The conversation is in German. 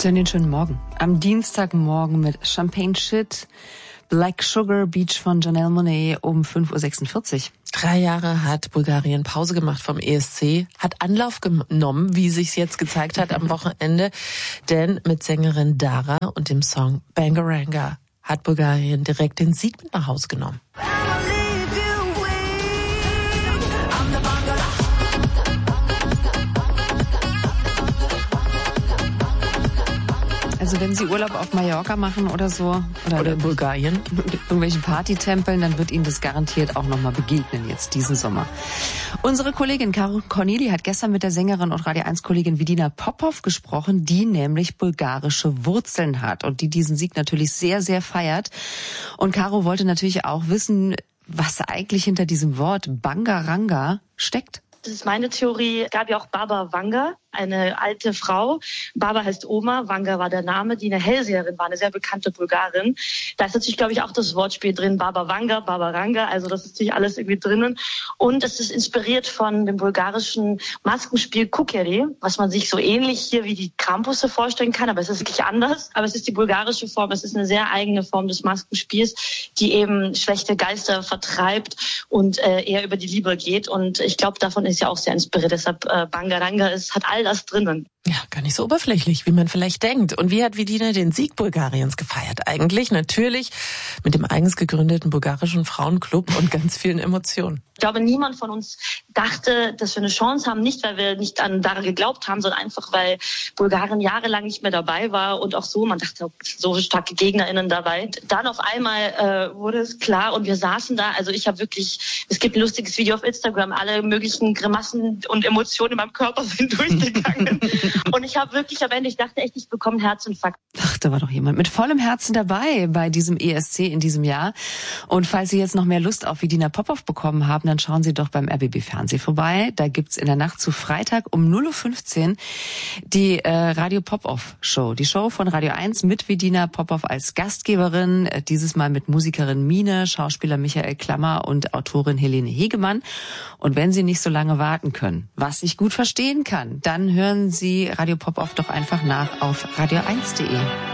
Schönen Morgen. Am Dienstagmorgen mit Champagne Shit, Black Sugar Beach von Janelle Monáe um 5.46 Uhr. 3 Jahre hat Bulgarien Pause gemacht vom ESC, hat Anlauf genommen, wie sich's jetzt gezeigt hat am Wochenende. Denn mit Sängerin Dara und dem Song Bangaranga hat Bulgarien direkt den Sieg mit nach Hause genommen. Also wenn Sie Urlaub auf Mallorca machen oder so, oder in Bulgarien, in irgendwelchen Partytempeln, dann wird Ihnen das garantiert auch nochmal begegnen jetzt diesen Sommer. Unsere Kollegin Caro Corneli hat gestern mit der Sängerin und Radio 1-Kollegin Vidina Popov gesprochen, die nämlich bulgarische Wurzeln hat und die diesen Sieg natürlich sehr, sehr feiert. Und Caro wollte natürlich auch wissen, was eigentlich hinter diesem Wort Bangaranga steckt. Das ist meine Theorie. Es gab ja auch Baba Vanga, eine alte Frau. Baba heißt Oma, Vanga war der Name, die eine Hellseherin war, eine sehr bekannte Bulgarin. Da ist natürlich, glaube ich, auch das Wortspiel drin, Baba Vanga, Baba Ranga, also das ist natürlich alles irgendwie drinnen. Und es ist inspiriert von dem bulgarischen Maskenspiel Kukeri, was man sich so ähnlich hier wie die Krampusse vorstellen kann, aber es ist wirklich anders. Aber es ist die bulgarische Form, es ist eine sehr eigene Form des Maskenspiels, die eben schlechte Geister vertreibt und eher über die Liebe geht. Und ich glaube, davon ist ja auch sehr inspiriert. Deshalb Bangaranga hat all das drinnen. Ja, gar nicht so oberflächlich, wie man vielleicht denkt. Und wie hat Vidina den Sieg Bulgariens gefeiert eigentlich? Natürlich mit dem eigens gegründeten bulgarischen Frauenclub und ganz vielen Emotionen. Ich glaube, niemand von uns dachte, dass wir eine Chance haben, nicht weil wir nicht an daran geglaubt haben, sondern einfach, weil Bulgarien jahrelang nicht mehr dabei war und auch so, man dachte, so starke GegnerInnen dabei. Dann auf einmal wurde es klar und wir saßen da, also ich habe wirklich, es gibt ein lustiges Video auf Instagram, alle möglichen Grimassen und Emotionen in meinem Körper sind durchgegangen. Und ich habe wirklich am Ende, ich dachte echt, ich bekomme einen Herzinfarkt. Ach, da war doch jemand mit vollem Herzen dabei bei diesem ESC in diesem Jahr. Und falls Sie jetzt noch mehr Lust auf Vidina Popov bekommen haben, dann schauen Sie doch beim RBB Fernsehen vorbei. Da gibt's in der Nacht zu Freitag um 0.15 Uhr die Radio Popov Show. Die Show von Radio 1 mit Vidina Popov als Gastgeberin. Dieses Mal mit Musikerin Mine, Schauspieler Michael Klammer und Autorin Helene Hegemann. Und wenn Sie nicht so lange warten können, was ich gut verstehen kann, dann hören Sie Radio Popov doch einfach nach auf radio1.de.